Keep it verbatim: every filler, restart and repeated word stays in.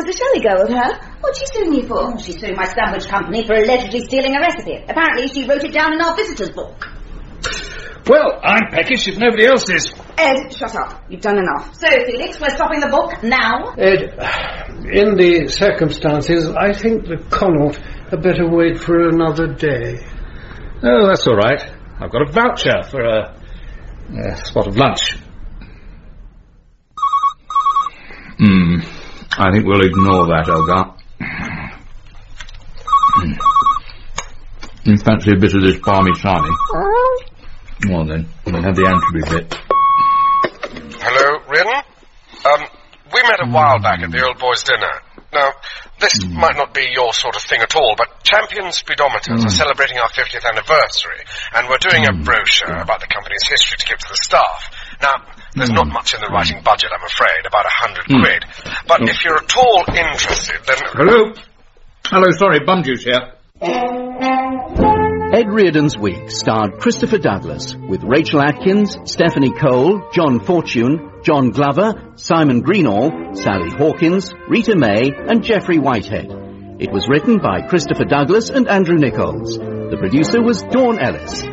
Missus Shelley go with her? What's she suing you for? Oh, she's suing my sandwich company for allegedly stealing a recipe. Apparently she wrote it down in our visitors' book. Well, I'm peckish if nobody else is. Ed, shut up. You've done enough. So, Felix, we're stopping the book now? Ed, in the circumstances, I think the Connaught had better wait for another day. Oh, that's all right. I've got a voucher for a, a spot of lunch. Hmm. I think we'll ignore that, Elgar. You fancy a bit of this balmy sarnie? Well then, we'll have the anchovy bit. Hello, Reardon? Um, we met a while back at the old boys' dinner. Now, this mm. might not be your sort of thing at all, but Champion Speedometers mm. are celebrating our fiftieth anniversary, and we're doing mm. a brochure about the company's history to give to the staff. Now, there's mm. not much in the writing budget, I'm afraid, about a hundred mm. quid. But oh. if you're at all interested, then... Hello? Hello, sorry, bum juice here. Ed Reardon's Week starred Christopher Douglas, with Rachel Atkins, Stephanie Cole, John Fortune, John Glover, Simon Greenall, Sally Hawkins, Rita May and Geoffrey Whitehead. It was written by Christopher Douglas and Andrew Nichols. The producer was Dawn Ellis.